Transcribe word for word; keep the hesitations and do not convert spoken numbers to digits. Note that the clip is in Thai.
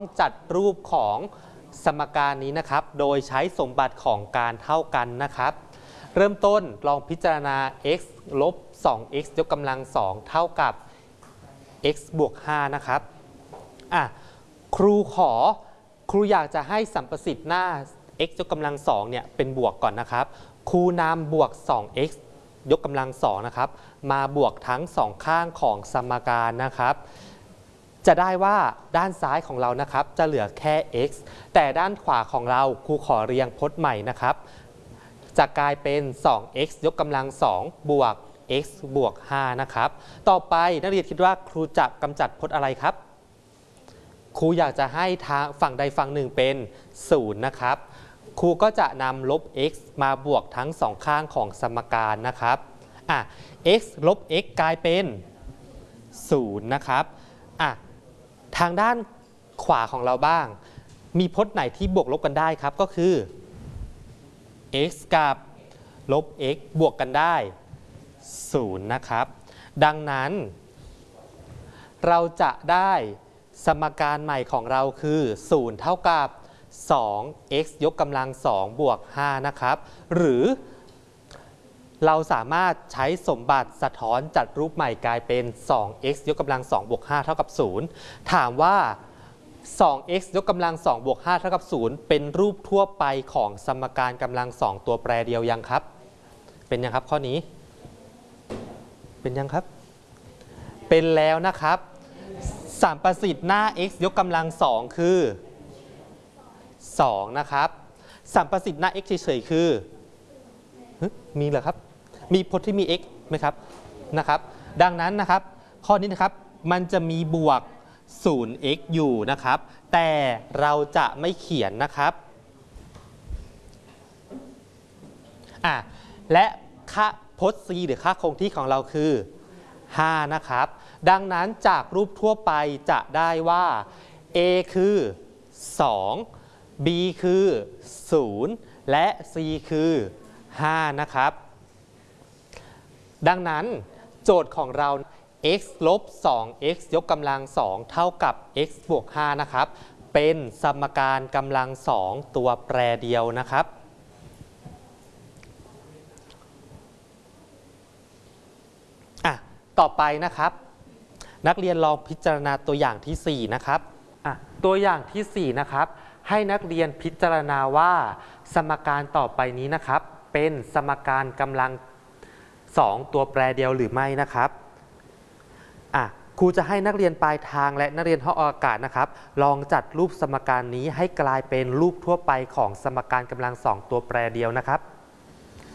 จัดรูปของสมการนี้นะครับโดยใช้สมบัติของการเท่ากันนะครับเริ่มต้นลองพิจารณา x ลบ สอง x ยกกำลังสองเท่ากับ x บวกห้านะครับอ่ะครูขอครูอยากจะให้สัมประสิทธิ์หน้า x ยกกำลังสองเนี่ยเป็นบวกก่อนนะครับครูนำบวก สอง x ยกกำลังสองนะครับมาบวกทั้งสองข้างของสมการนะครับจะได้ว่าด้านซ้ายของเรานะครับจะเหลือแค่ x แต่ด้านขวาของเราครูขอเรียงพจน์ใหม่นะครับจะกลายเป็น สอง x ยกกำลังสองบวก x บวกห้านะครับต่อไปนักเรียนคิดว่าครูจะกำจัดพจน์อะไรครับครูอยากจะให้ทางฝั่งใดฝั่งหนึ่งเป็นศูนย์นะครับครูก็จะนำลบ x มาบวกทั้งสองข้างของสมการนะครับอ่ะ x ลบ x กลายเป็นศูนย์นะครับอ่ะทางด้านขวาของเราบ้างมีพจน์ไหนที่บวกลบกันได้ครับก็คือ x กับลบ x บวกกันได้ศูนย์นะครับดังนั้นเราจะได้สมการใหม่ของเราคือศูนย์เท่ากับ สอง x ยกกำลังสองบวกห้านะครับหรือเราสามารถใช้สมบัติสะท้อนจัดรูปใหม่กลายเป็น สอง x ยกกำลังสองบวกห้าเท่ากับศูนย์ถามว่า สอง x ยกกำลังสองบวกห้าเท่ากับศูนย์เป็นรูปทั่วไปของสมการกำลังสองตัวแปรเดียวยังครับเป็นยังครับข้อนี้เป็นยังครับเป็นแล้วนะครับสัมประสิทธิ์หน้า x ยกกำลังสองคือสองนะครับสัมประสิทธิ์หน้า x เฉยๆคือมีเหรอครับมีพจน์ที่มี x ไหมครับนะครับดังนั้นนะครับข้อนี้นะครับมันจะมีบวก ศูนย์ x อยู่นะครับแต่เราจะไม่เขียนนะครับอ่ะและค่าพจน์ c หรือค่าคงที่ของเราคือห้านะครับดังนั้นจากรูปทั่วไปจะได้ว่า a คือสอง b คือศูนย์และ c คือห้านะครับดังนั้นโจทย์ของเรา x ลบ สอง x ยกกำลังสองเท่ากับ x บวกห้านะครับเป็นสมการกำลังสองตัวแปรเดียวนะครับอ่ะต่อไปนะครับนักเรียนลองพิจารณาตัวอย่างที่สี่นะครับอ่ะตัวอย่างที่สี่นะครับให้นักเรียนพิจารณาว่าสมการต่อไปนี้นะครับเป็นสมการกำลังสองตัวแปรเดียวหรือไม่นะครับอ่ะครูจะให้นักเรียนปลายทางและนักเรียนห้องอากาศนะครับลองจัดรูปสมการนี้ให้กลายเป็นรูปทั่วไปของสมการกำลังสองตัวแปรเดียวนะครับ